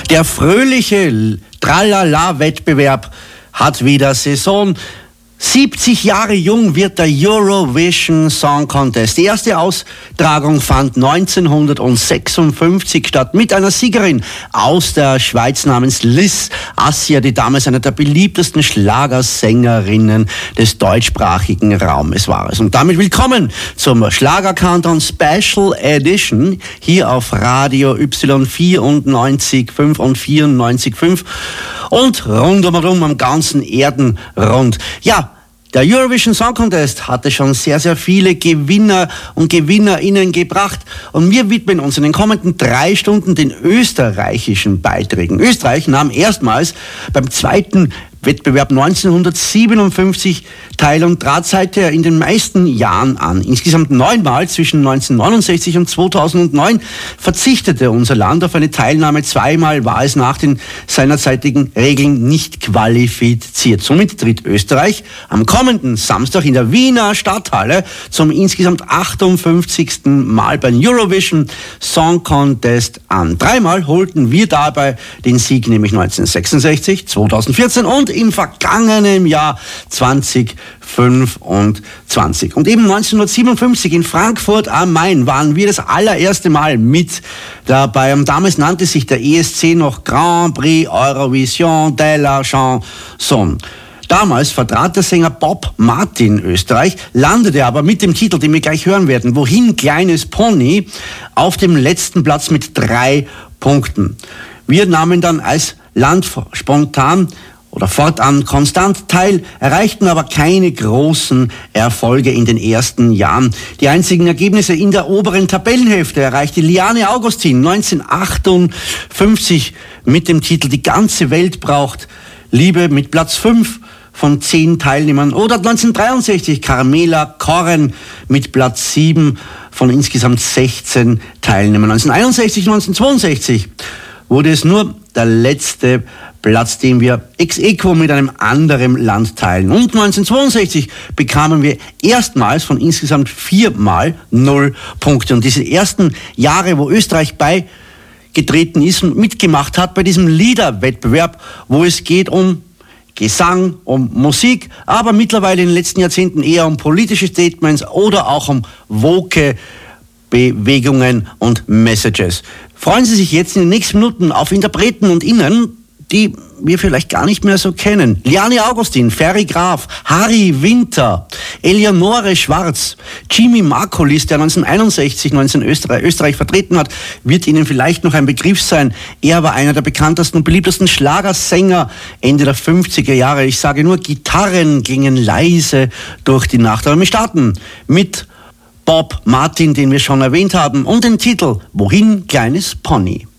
Der fröhliche Tralala-Wettbewerb hat wieder Saison. 70 Jahre jung wird der Eurovision Song Contest. Die erste Austragung fand 1956 statt mit einer Siegerin aus der Schweiz namens Liz Assia, die damals eine der beliebtesten Schlagersängerinnen des deutschsprachigen Raumes war. Und damit willkommen zum Schlager-Countdown Special Edition hier auf Radio Y 94,5 und 94,5 und rundum am ganzen Erdenrund. Ja, der Eurovision Song Contest hatte schon sehr, sehr viele Gewinner und Gewinnerinnen gebracht. Und wir widmen uns in den kommenden 3 Stunden den österreichischen Beiträgen. Österreich nahm erstmals beim zweiten Wettbewerb 1957 teil und trat seither in den meisten Jahren an. Insgesamt 9-mal zwischen 1969 und 2009 verzichtete unser Land auf eine Teilnahme. 2-mal war es nach den seinerzeitigen Regeln nicht qualifiziert. Somit tritt Österreich am kommenden Samstag in der Wiener Stadthalle zum insgesamt 58. Mal beim Eurovision Song Contest an. 3-mal holten wir dabei den Sieg, nämlich 1966, 2014 und im vergangenen Jahr 2025. Und eben 1957 in Frankfurt am Main waren wir das allererste Mal mit dabei. Und damals nannte sich der ESC noch Grand Prix Eurovision de la Chanson. Damals vertrat der Sänger Bob Martin Österreich, landete aber mit dem Titel, den wir gleich hören werden, Wohin, kleines Pony, auf dem letzten Platz mit 3 Punkten. Wir nahmen dann als Land spontan oder fortan konstant teil, erreichten aber keine großen Erfolge in den ersten Jahren. Die einzigen Ergebnisse in der oberen Tabellenhälfte erreichte Liane Augustin 1958 mit dem Titel Die ganze Welt braucht Liebe mit Platz 5 von 10 Teilnehmern oder 1963 Carmela Corren mit Platz 7 von insgesamt 16 Teilnehmern. 1961, 1962 wurde es nur der letzte Platz, den wir ex aequo mit einem anderen Land teilen. Und 1962 bekamen wir erstmals von insgesamt 4-mal 0 Punkte. Und diese ersten Jahre, wo Österreich beigetreten ist und mitgemacht hat bei diesem Liederwettbewerb, wo es geht um Gesang, um Musik, aber mittlerweile in den letzten Jahrzehnten eher um politische Statements oder auch um woke Bewegungen und Messages. Freuen Sie sich jetzt in den nächsten Minuten auf Interpreten und Innen, die wir vielleicht gar nicht mehr so kennen. Liane Augustin, Ferry Graf, Harry Winter, Eleonore Schwarz, Jimmy Markolis, der 1961 Österreich vertreten hat, wird Ihnen vielleicht noch ein Begriff sein. Er war einer der bekanntesten und beliebtesten Schlagersänger Ende der 50er Jahre. Ich sage nur, Gitarren gingen leise durch die Nacht. Aber wir starten mit Bob Martin, den wir schon erwähnt haben, und den Titel Wohin, kleines Pony.